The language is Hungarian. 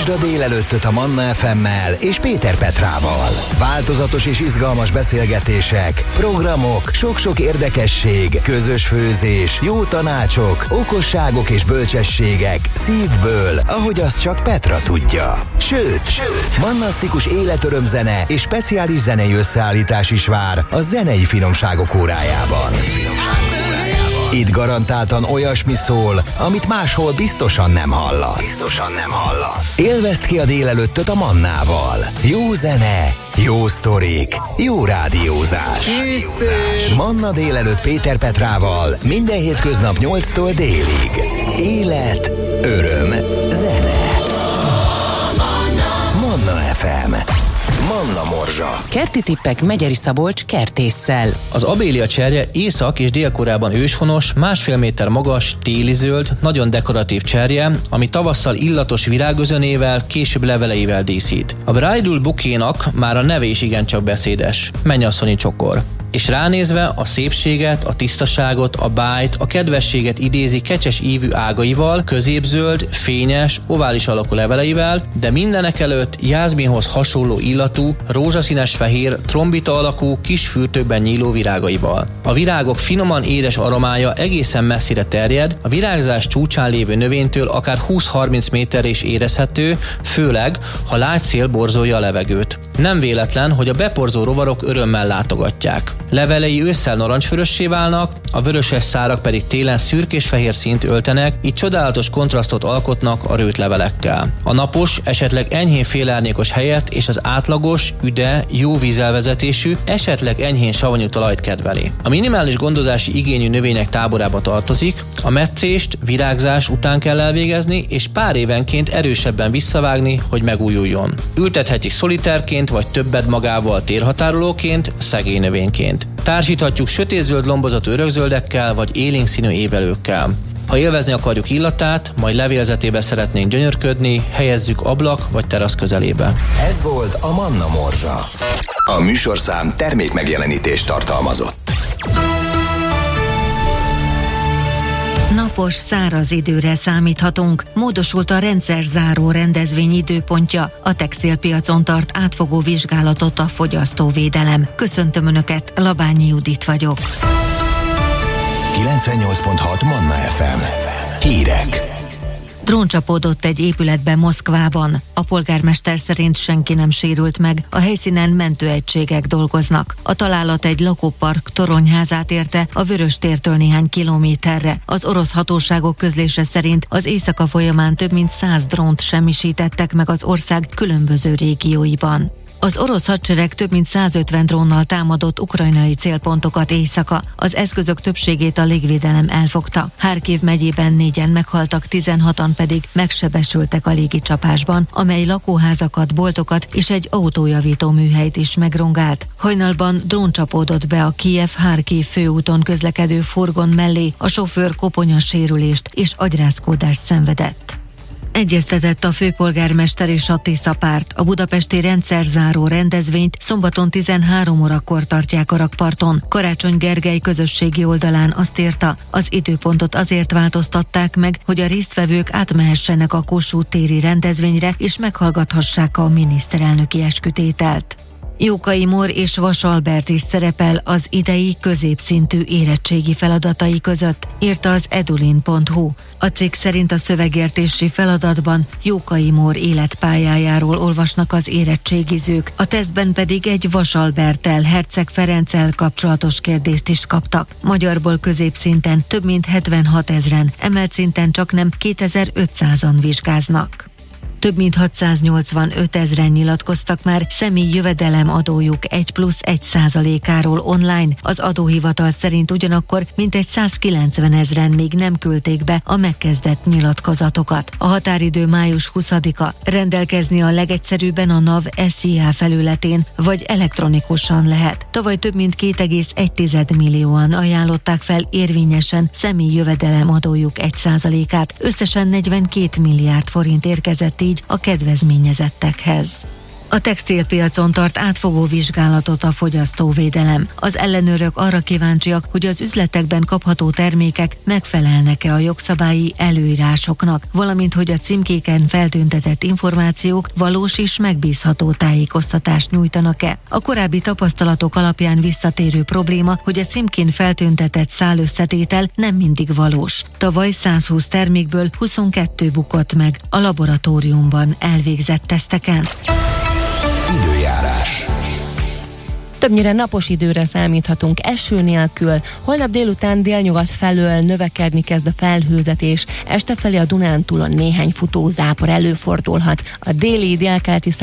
Tartsd a délelőttöt a Manna FM-mel és Péter Petrával. Változatos és izgalmas beszélgetések, programok, sok-sok érdekesség, közös főzés, jó tanácsok, okosságok és bölcsességek szívből, ahogy azt csak Petra tudja. Sőt, mannasztikus életörömzene és speciális zenei összeállítás is vár a zenei finomságok órájában. Itt garantáltan olyasmi szól, amit máshol biztosan nem hallasz. Élvezd ki a délelőttöt a Mannával. Jó zene, jó sztorik, jó rádiózás. Manna délelőtt Péter Petrával minden hétköznap 8-tól délig. Élet, öröm, zene. Manna FM. Manna Morzsa. Kerti tippek Megyeri Szabolcs kertésszel. Az abélia cserje Észak- és Dél-Koreában őshonos, 1,5 méter magas, téli zöld, nagyon dekoratív cserje, ami tavasszal illatos virágözönével, később leveleivel díszít. A bridal bukénak már a neve is igencsak beszédes. Mennyasszonyi csokor. És ránézve a szépséget, a tisztaságot, a bájt, a kedvességet idézi kecses ívű ágaival, középzöld, fényes, ovális alakú leveleivel, de mindenek előtt jázminhoz hasonló illatú, rózsaszínes fehér, trombita alakú, kis fürtökben nyíló virágaival. A virágok finoman édes aromája egészen messzire terjed, a virágzás csúcsán lévő növénytől akár 20-30 méterre is érezhető, főleg, ha lágy szél borzolja a levegőt. Nem véletlen, hogy a beporzó rovarok örömmel látogatják. Levelei ősszel narancsvörössé válnak, a vöröses szárak pedig télen szürkés-fehér színt öltenek, így csodálatos kontrasztot alkotnak a rőt levelekkel. A napos, esetleg enyhén félárnyékos helyet és az átlagos, üde, jó vízelvezetésű, esetleg enyhén savanyú talajt kedveli. A minimális gondozási igényű növények táborába tartozik, a metszést virágzás után kell elvégezni, és pár évenként erősebben visszavágni, hogy megújuljon. Ültethetik szolitárként vagy többet magával térhatárolóként, szegély növényként. Társíthatjuk sötétzöld lombozatú örökzöldekkel vagy élénkszínű évelőkkel. Ha élvezni akarjuk illatát, majd levélzetébe szeretnénk gyönyörködni, helyezzük ablak vagy terasz közelébe. Ez volt a Manna Morzsa. A műsorszám termékmegjelenítést tartalmazott. Napos, száraz időre számíthatunk. Módosult a rendszerzáró rendezvény időpontja. A textilpiacon tart átfogó vizsgálatot a fogyasztóvédelem. Köszöntöm Önöket, Labányi Judit vagyok. 98.6 Manna FM. Hírek. Drón csapódott egy épületbe Moszkvában. A polgármester szerint senki nem sérült meg, a helyszínen mentőegységek dolgoznak. A találat egy lakópark toronyházát érte a Vöröstértől néhány kilométerre. Az orosz hatóságok közlése szerint az éjszaka folyamán több mint 100 drónt semmisítettek meg az ország különböző régióiban. Az orosz hadsereg több mint 150 drónnal támadott ukrajnai célpontokat éjszaka. Az eszközök többségét a légvédelem elfogta. Harkiv megyében 4-en meghaltak, 16-an pedig megsebesültek a légicsapásban, amely lakóházakat, boltokat és egy autójavító műhelyt is megrongált. Hajnalban drón csapódott be a Kijev-Harkiv főúton közlekedő furgon mellé, a sofőr koponyasérülést és agyrázkódást szenvedett. Egyeztetett a főpolgármester és a Tisza-párt. A budapesti rendszerzáró rendezvényt szombaton 13 órakor tartják a rakparton. Karácsony Gergely közösségi oldalán azt írta, az időpontot azért változtatták meg, hogy a résztvevők átmehessenek a Kossuth téri rendezvényre és meghallgathassák a miniszterelnöki eskütételt. Jókai Mór és Vas Albert is szerepel az idei középszintű érettségi feladatai között, írta az edulin.hu. A cikk szerint a szövegértési feladatban Jókai Mór életpályájáról olvasnak az érettségizők, a tesztben pedig egy Vas Alberttel, Herceg Ferenccel kapcsolatos kérdést is kaptak. Magyarból középszinten több mint 76 000-en, emelt szinten csaknem 2500-an vizsgáznak. Több mint 685 000-en nyilatkoztak már személyi jövedelem adójuk 1+1%-áról online. Az adóhivatal szerint ugyanakkor mintegy 190 000-en még nem küldték be a megkezdett nyilatkozatokat. A határidő május 20-a. Rendelkezni a legegyszerűbben a NAV SZIA felületén, vagy elektronikusan lehet. Tavaly több mint 2,1 millióan ajánlották fel érvényesen személyi jövedelem adójuk 1%-át. Összesen 42 milliárd forint érkezett így a kedvezményezettekhez. A textilpiacon tart átfogó vizsgálatot a fogyasztóvédelem. Az ellenőrök arra kíváncsiak, hogy az üzletekben kapható termékek megfelelnek-e a jogszabályi előírásoknak, valamint hogy a címkéken feltüntetett információk valós és megbízható tájékoztatást nyújtanak-e. A korábbi tapasztalatok alapján visszatérő probléma, hogy a címkén feltüntetett szálösszetétel nem mindig valós. Tavaly 120 termékből 22 bukott meg a laboratóriumban elvégzett teszteken. Időjárás. Többnyire napos időre számíthatunk eső nélkül. Holnap délután délnyugat felől növekedni kezd a felhőzetés. Este felé a Dunántúlon néhány futózápor előfordulhat. A déli délkeleti